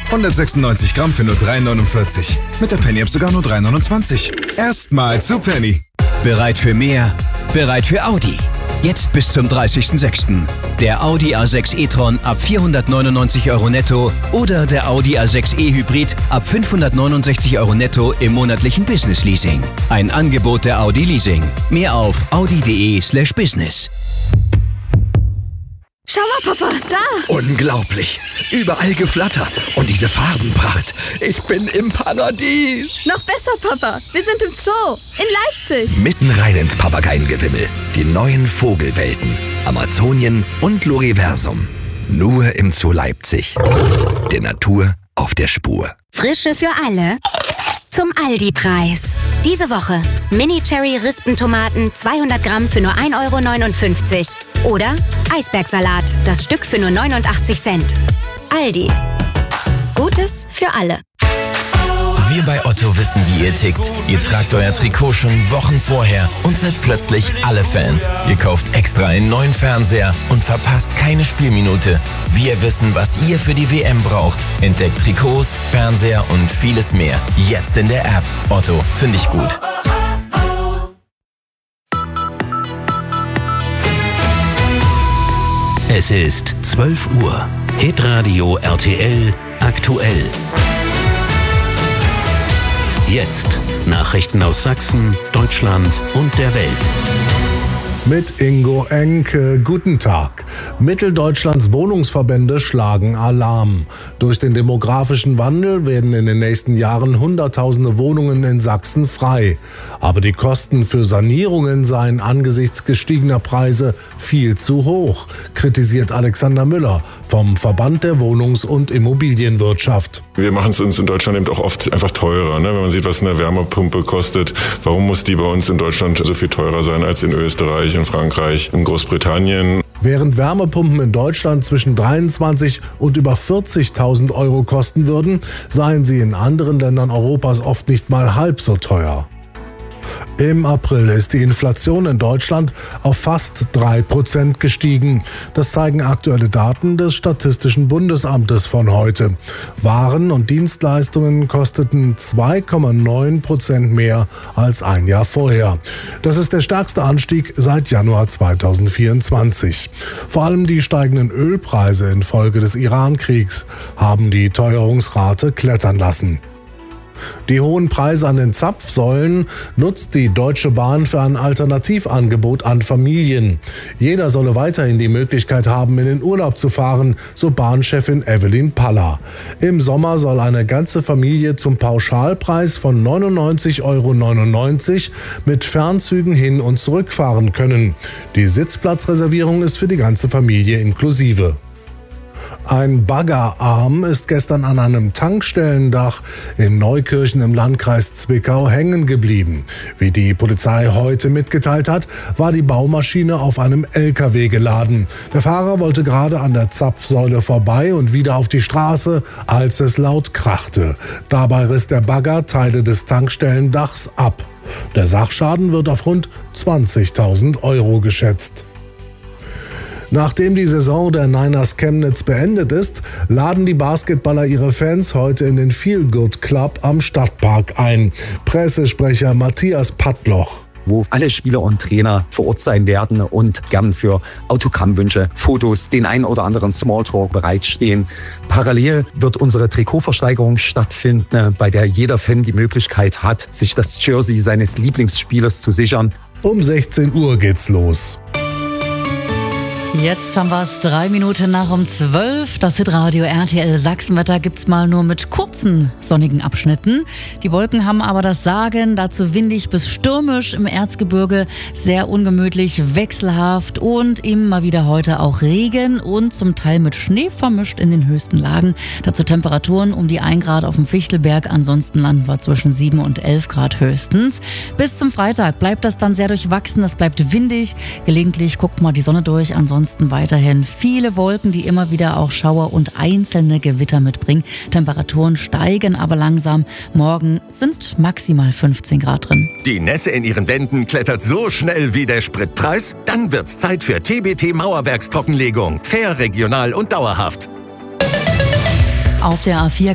196 Gramm für nur 3,49. Mit der Penny App sogar nur 3,29. Erstmal zu Penny. Bereit für mehr? Bereit für Audi. Jetzt bis zum 30.06. Der Audi A6 e-tron ab 499 € netto oder der Audi A6 e-Hybrid ab 569 € netto im monatlichen Business Leasing. Ein Angebot der Audi Leasing. Mehr auf audi.de/business. Schau mal, Papa, da! Unglaublich! Überall Geflatter und diese Farbenpracht. Ich bin im Paradies! Noch besser, Papa, wir sind im Zoo, in Leipzig. Mitten rein ins Papageiengewimmel. Die neuen Vogelwelten, Amazonien und Loriversum. Nur im Zoo Leipzig. Der Natur auf der Spur. Frische für alle zum Aldi-Preis. Diese Woche Mini-Cherry-Rispentomaten 200 Gramm für nur 1,59 € oder Eisbergsalat, das Stück für nur 89 Cent. Aldi. Gutes für alle. Wir bei Otto wissen, wie ihr tickt. Ihr tragt euer Trikot schon Wochen vorher und seid plötzlich alle Fans. Ihr kauft extra einen neuen Fernseher und verpasst keine Spielminute. Wir wissen, was ihr für die WM braucht. Entdeckt Trikots, Fernseher und vieles mehr. Jetzt in der App. Otto, finde ich gut. Es ist 12 Uhr. Hitradio RTL aktuell. Jetzt Nachrichten aus Sachsen, Deutschland und der Welt. Mit Ingo Enke. Guten Tag. Mitteldeutschlands Wohnungsverbände schlagen Alarm. Durch den demografischen Wandel werden in den nächsten Jahren Hunderttausende Wohnungen in Sachsen frei. Aber die Kosten für Sanierungen seien angesichts gestiegener Preise viel zu hoch, kritisiert Alexander Müller vom Verband der Wohnungs- und Immobilienwirtschaft. Wir machen es uns in Deutschland eben auch oft einfach teurer. Wenn man sieht, was eine Wärmepumpe kostet, warum muss die bei uns in Deutschland so viel teurer sein als in Österreich, in Frankreich, in Großbritannien? Während Wärmepumpen in Deutschland zwischen 23 und über 40.000 € kosten würden, seien sie in anderen Ländern Europas oft nicht mal halb so teuer. Im April ist die Inflation in Deutschland auf fast 3% gestiegen. Das zeigen aktuelle Daten des Statistischen Bundesamtes von heute. Waren und Dienstleistungen kosteten 2,9% mehr als ein Jahr vorher. Das ist der stärkste Anstieg seit Januar 2024. Vor allem die steigenden Ölpreise infolge des Iran-Kriegs haben die Teuerungsrate klettern lassen. Die hohen Preise an den Zapfsäulen nutzt die Deutsche Bahn für ein Alternativangebot an Familien. Jeder solle weiterhin die Möglichkeit haben, in den Urlaub zu fahren, so Bahnchefin Evelyn Paller. Im Sommer soll eine ganze Familie zum Pauschalpreis von 99,99 € mit Fernzügen hin und zurück fahren können. Die Sitzplatzreservierung ist für die ganze Familie inklusive. Ein Baggerarm ist gestern an einem Tankstellendach in Neukirchen im Landkreis Zwickau hängen geblieben. Wie die Polizei heute mitgeteilt hat, war die Baumaschine auf einem LKW geladen. Der Fahrer wollte gerade an der Zapfsäule vorbei und wieder auf die Straße, als es laut krachte. Dabei riss der Bagger Teile des Tankstellendachs ab. Der Sachschaden wird auf rund 20.000 € geschätzt. Nachdem die Saison der Niners Chemnitz beendet ist, laden die Basketballer ihre Fans heute in den Feel Good Club am Stadtpark ein. Pressesprecher Matthias Pattloch. Wo alle Spieler und Trainer vor Ort sein werden und gern für Autogrammwünsche, Fotos, den ein oder anderen Smalltalk bereitstehen. Parallel wird unsere Trikotversteigerung stattfinden, bei der jeder Fan die Möglichkeit hat, sich das Jersey seines Lieblingsspielers zu sichern. Um 16 Uhr geht's los. Jetzt haben wir es 3 Minuten nach um 12. Das Hitradio RTL Sachsenwetter gibt's mal nur mit kurzen sonnigen Abschnitten. Die Wolken haben aber das Sagen, dazu windig bis stürmisch im Erzgebirge, sehr ungemütlich, wechselhaft und immer wieder heute auch Regen und zum Teil mit Schnee vermischt in den höchsten Lagen. Dazu Temperaturen um die 1 Grad auf dem Fichtelberg, ansonsten landen wir zwischen 7 und 11 Grad höchstens. Bis zum Freitag bleibt das dann sehr durchwachsen, es bleibt windig, gelegentlich guckt mal die Sonne durch, ansonsten weiterhin viele Wolken, die immer wieder auch Schauer und einzelne Gewitter mitbringen. Temperaturen steigen aber langsam. Morgen sind maximal 15 Grad drin. Die Nässe in ihren Wänden klettert so schnell wie der Spritpreis? Dann wird's Zeit für TBT Mauerwerkstrockenlegung. Fair, regional und dauerhaft. Auf der A4